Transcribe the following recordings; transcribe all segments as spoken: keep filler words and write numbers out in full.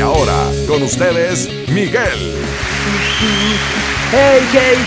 ahora, con ustedes, Miguel. Hey, hey,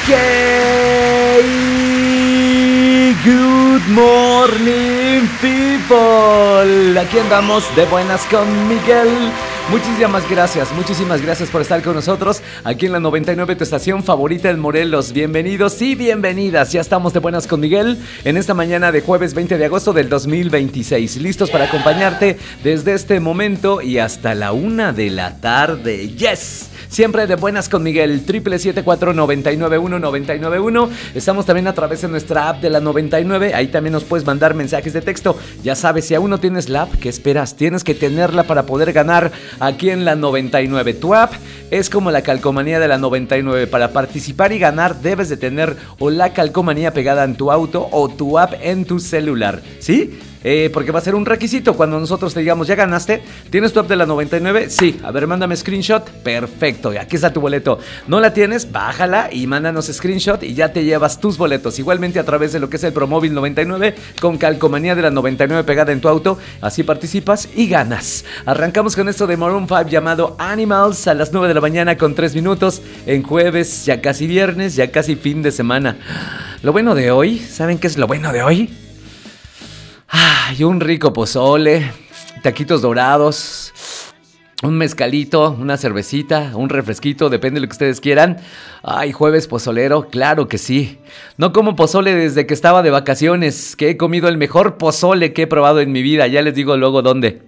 hey. Good morning, people. Aquí andamos de buenas con Miguel. Muchísimas gracias, muchísimas gracias por estar con nosotros aquí en la noventa y nueve, tu estación favorita en Morelos. Bienvenidos y bienvenidas, ya estamos de buenas con Miguel en esta mañana de jueves veinte de agosto del dos mil veintiséis. Listos para acompañarte desde este momento y hasta la una de la tarde. ¡Yes! Siempre de buenas con Miguel, triple siete cuatro nueve nueve uno nueve nueve uno. Estamos también a través de nuestra app de la noventa y nueve. Ahí también nos puedes mandar mensajes de texto. Ya sabes, si aún no tienes la app, ¿qué esperas? Tienes que tenerla para poder ganar aquí en la noventa y nueve. Tu app es como la calcomanía de la noventa y nueve. Para participar y ganar debes de tener o la calcomanía pegada en tu auto o tu app en tu celular, ¿sí? Eh, porque va a ser un requisito cuando nosotros te digamos, ¿ya ganaste? ¿Tienes tu app de la noventa y nueve? Sí. A ver, mándame screenshot. Perfecto, aquí está tu boleto. ¿No la tienes? Bájala y mándanos screenshot y ya te llevas tus boletos. Igualmente a través de lo que es el Promóvil noventa y nueve con calcomanía de la noventa y nueve pegada en tu auto. Así participas y ganas. Arrancamos con esto de Maroon cinco llamado Animals a las nueve de la mañana con tres minutos en jueves, ya casi viernes, ya casi fin de semana. Lo bueno de hoy, ¿saben qué es lo bueno de hoy? Ay, un rico pozole, taquitos dorados, un mezcalito, una cervecita, un refresquito, depende de lo que ustedes quieran. Ay, jueves pozolero, claro que sí. No como pozole desde que estaba de vacaciones, que he comido el mejor pozole que he probado en mi vida. Ya les digo luego dónde.